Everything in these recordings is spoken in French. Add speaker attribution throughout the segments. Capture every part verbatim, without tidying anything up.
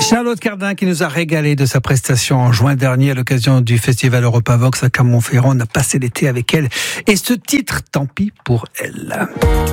Speaker 1: Charlotte Cardin qui nous a régalé de sa prestation en juin dernier à l'occasion du festival Europavox à Clermont-Ferrand. On a passé l'été avec elle et ce titre, tant pis pour elle.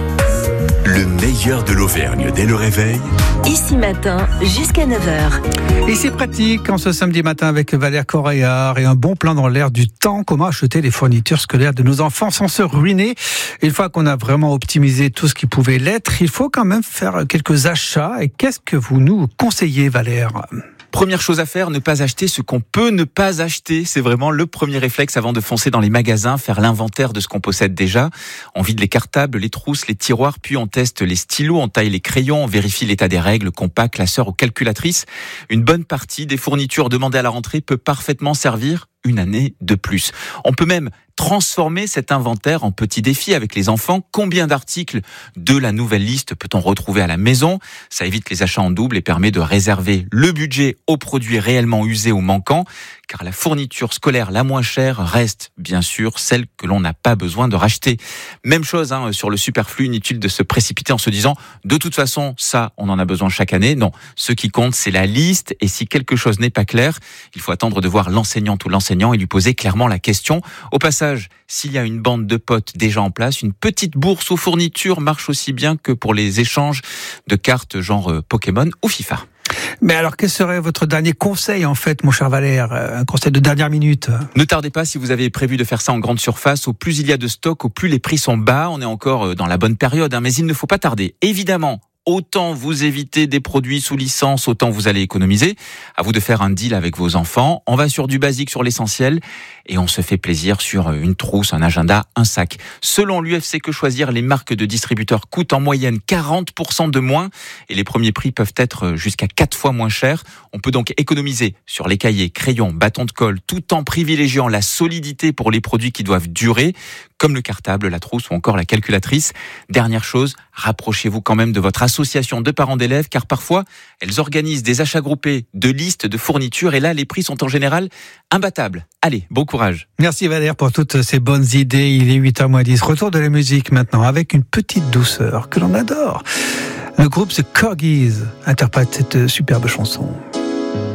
Speaker 2: Le meilleur de l'Auvergne dès le réveil.
Speaker 3: Ici matin jusqu'à neuf heures.
Speaker 1: Et c'est pratique en ce samedi matin avec Valère Coréard et un bon plan dans l'air du temps. Comment acheter les fournitures scolaires de nos enfants sans se ruiner. Une fois qu'on a vraiment optimisé tout ce qui pouvait l'être, il faut quand même faire quelques achats. Et qu'est-ce que vous nous conseillez, Valère ?
Speaker 4: Première chose à faire, ne pas acheter ce qu'on peut ne pas acheter. C'est vraiment le premier réflexe avant de foncer dans les magasins, faire l'inventaire de ce qu'on possède déjà. On vide les cartables, les trousses, les tiroirs, puis on teste les stylos, on taille les crayons, on vérifie l'état des règles, compas, classeurs ou calculatrices. Une bonne partie des fournitures demandées à la rentrée peut parfaitement servir une année de plus. On peut même transformer cet inventaire en petit défi avec les enfants. Combien d'articles de la nouvelle liste peut-on retrouver à la maison ? Ça évite les achats en double et permet de réserver le budget aux produits réellement usés ou manquants, car la fourniture scolaire la moins chère reste bien sûr celle que l'on n'a pas besoin de racheter. Même chose hein, sur le superflu, inutile de se précipiter en se disant de toute façon ça on en a besoin chaque année. Non, ce qui compte c'est la liste, et si quelque chose n'est pas clair, il faut attendre de voir l'enseignante ou l'enseignant et lui poser clairement la question. Au passage, s'il y a une bande de potes déjà en place, une petite bourse aux fournitures marche aussi bien que pour les échanges de cartes genre Pokémon ou FIFA.
Speaker 1: Mais alors, quel serait votre dernier conseil, en fait, mon cher Valère ? Un conseil de dernière minute ?
Speaker 4: Ne tardez pas si vous avez prévu de faire ça en grande surface. Au plus il y a de stock, au plus les prix sont bas. On est encore dans la bonne période, hein, mais il ne faut pas tarder. Évidemment, autant vous évitez des produits sous licence, autant vous allez économiser. À vous de faire un deal avec vos enfants. On va sur du basique, sur l'essentiel, et on se fait plaisir sur une trousse, un agenda, un sac. Selon l'U F C Que Choisir, les marques de distributeurs coûtent en moyenne quarante pour cent de moins, et les premiers prix peuvent être jusqu'à quatre fois moins chers. On peut donc économiser sur les cahiers, crayons, bâtons de colle, tout en privilégiant la solidité pour les produits qui doivent durer, comme le cartable, la trousse ou encore la calculatrice. Dernière chose, rapprochez-vous quand même de votre association de parents d'élèves, car parfois, elles organisent des achats groupés de listes de fournitures, et là, les prix sont en général imbattables. Allez, bon courage.
Speaker 1: Merci Valère pour toutes ces bonnes idées. Il est huit heures moins dix. Retour de la musique maintenant, avec une petite douceur que l'on adore. Le groupe The Corgis interprète cette superbe chanson.